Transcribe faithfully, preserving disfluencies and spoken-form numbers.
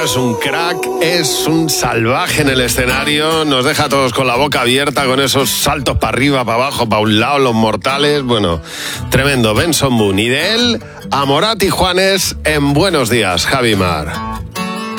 Es un crack, es un salvaje en el escenario, nos deja a todos con la boca abierta con esos saltos para arriba, para abajo, para un lado, los mortales, bueno, tremendo. Benson Boone, y de él a Morat y Juanes en Buenos Días, Javi Mar.